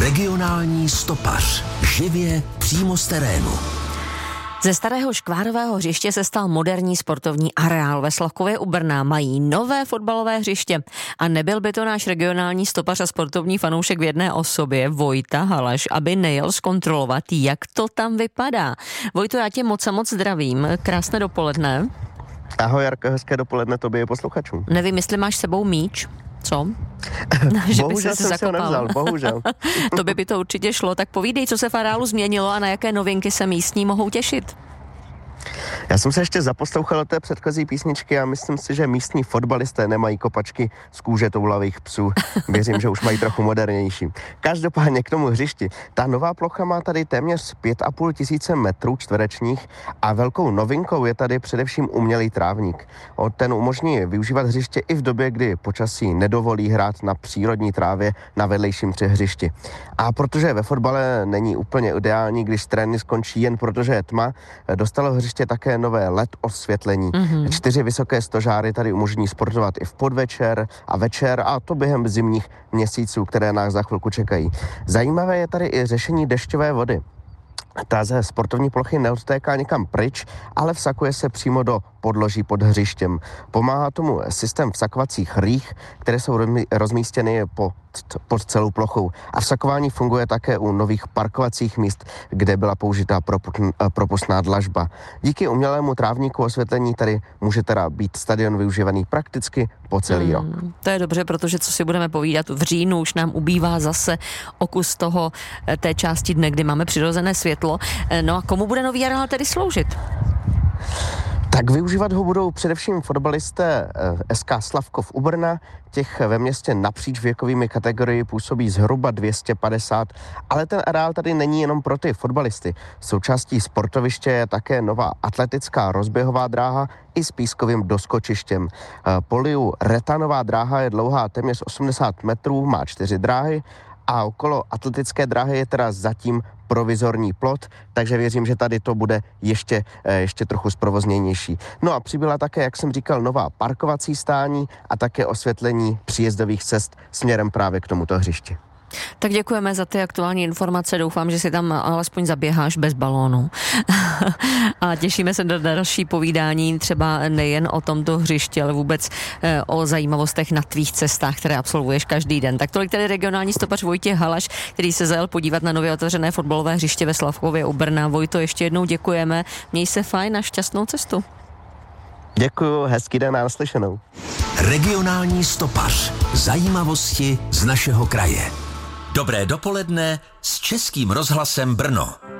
Regionální stopař. Živě přímo z terénu. Ze starého škvárového hřiště se stal moderní sportovní areál. Ve Slavkově u Brna mají nové fotbalové hřiště. A nebyl by to náš regionální stopař a sportovní fanoušek v jedné osobě, Vojta Halaš, aby nejel zkontrolovat, jak to tam vypadá. Vojto, já tě moc zdravím. Krásné dopoledne. Ahoj Jarko, hezké dopoledne tobě i posluchačům. Nevím, jestli máš sebou míč. Co? Bohužel jsem si ho nevzal, bohužel. To by to určitě šlo. Tak povídej, co se v areálu změnilo a na jaké novinky se místní mohou těšit. Já jsem se ještě zaposlouchal do té předchozí písničky a myslím si, že místní fotbalisté nemají kopačky z kůže toulavých psů. Věřím, že už mají trochu modernější. Každopádně k tomu hřišti. Ta nová plocha má tady téměř 5,5 tisíce metrů čtverečních a velkou novinkou je tady především umělý trávník. Ten umožní využívat hřiště i v době, kdy počasí nedovolí hrát na přírodní trávě na vedlejším hřišti. A protože ve fotbale není úplně ideální, když trénink skončí jen protože je tma, dostalo hřiště také nové LED osvětlení. 4 vysoké stožáry tady umožní sportovat i v podvečer a večer, a to během zimních měsíců, které nás za chvilku čekají. Zajímavé je tady i řešení dešťové vody. Ta ze sportovní plochy neodtéká někam pryč, ale vsakuje se přímo do podloží pod hřištěm. Pomáhá tomu systém vsakovacích rých, které jsou rozmístěny pod celou plochou. A vsakování funguje také u nových parkovacích míst, kde byla použitá propustná dlažba. Díky umělému trávníku osvětlení tady může teda být stadion využívaný prakticky po celý rok. To je dobře, protože co si budeme povídat, v říjnu už nám ubývá zase o kus té části dne, kdy máme přirozené světlo. No a komu bude nový areál tedy sloužit? Tak využívat ho budou především fotbalisté SK Slavkov u Brna, těch ve městě napříč věkovými kategorii působí zhruba 250, ale ten areál tady není jenom pro ty fotbalisty. Součástí sportoviště je také nová atletická rozběhová dráha i s pískovým doskočištěm. Poliu Retanová dráha je dlouhá téměř 80 metrů, má 4 dráhy a okolo atletické dráhy je teda zatím provizorní plot, takže věřím, že tady to bude ještě trochu zprovoznějnější. No a přibyla také, jak jsem říkal, nová parkovací stání a také osvětlení příjezdových cest směrem právě k tomuto hřišti. Tak děkujeme za ty aktuální informace, doufám, že si tam alespoň zaběháš bez balónu. A těšíme se na další povídání, třeba nejen o tomto hřišti, ale vůbec o zajímavostech na tvých cestách, které absolvuješ každý den. Tak tolik tedy regionální stopař Vojtěch Halaš, který se zajel podívat na nově otevřené fotbalové hřiště ve Slavkově u Brna. Vojto, ještě jednou děkujeme, měj se fajn a šťastnou cestu. Děkuju, hezký den a naslyšenou. Regionální stopař. Zajímavosti z našeho kraje. Dobré dopoledne s Českým rozhlasem Brno.